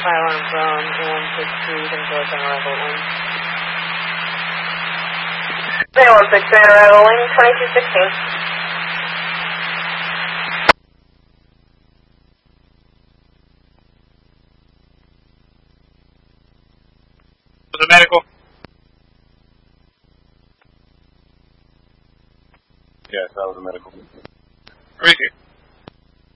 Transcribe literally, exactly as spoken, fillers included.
Fire on zone, one six three, control center, arrival one. Bay one six three, arrival wing, twenty-two sixteen. Was it medical? Yes, that was a medical. Right here.